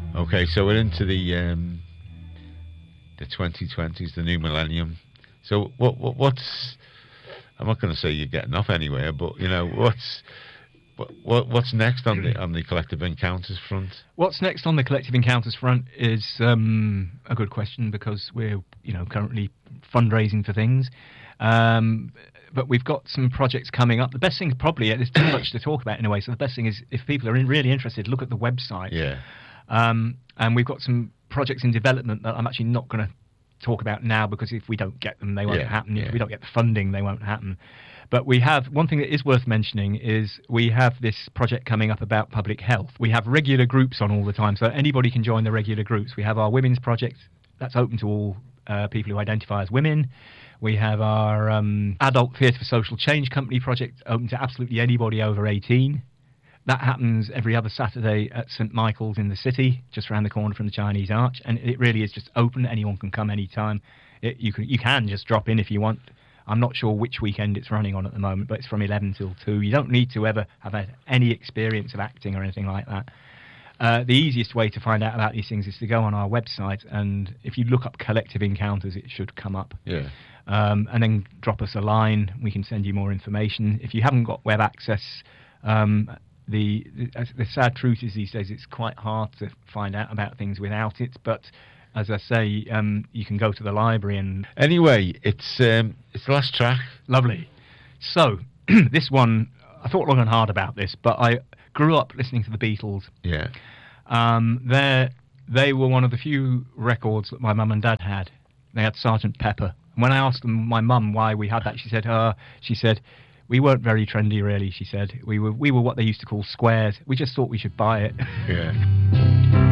Okay, so we're into the 2020s, the new millennium. So what's I'm not going to say you're getting off anywhere, but what's next on the Collective Encounters front? What's next on the Collective Encounters front is a good question, because we're currently fundraising for things. But we've got some projects coming up. The best thing probably, there's too much to talk about in a way, so the best thing is, if people are really interested, look at the website. Yeah. And we've got some projects in development that I'm actually not going to talk about now, because if we don't get them, they won't happen. If we don't get the funding, they won't happen. But we have, one thing that is worth mentioning is we have this project coming up about public health. We have regular groups on all the time, so anybody can join the regular groups. We have our women's project, that's open to all people who identify as women. We have our Adult Theatre for Social Change Company project, open to absolutely anybody over 18. That happens every other Saturday at St Michael's in the city, just around the corner from the Chinese Arch, and it really is just open. Anyone can come anytime. You can just drop in if you want. I'm not sure which weekend it's running on at the moment, but it's from 11 till 2. You don't need to ever have had any experience of acting or anything like that. The easiest way to find out about these things is to go on our website, and if you look up Collective Encounters, it should come up. Yeah. And then drop us a line. We can send you more information. If you haven't got web access, the sad truth is these days it's quite hard to find out about things without it. But as I say, you can go to the library and... Anyway, it's the last track. Lovely. So, this one, I thought long and hard about this, but I grew up listening to the Beatles. Yeah. They were one of the few records that my mum and dad had. They had Sgt. Pepper. And when I asked my mum why we had that, she said, we weren't very trendy, really, she said. We were what they used to call squares. We just thought we should buy it. Yeah.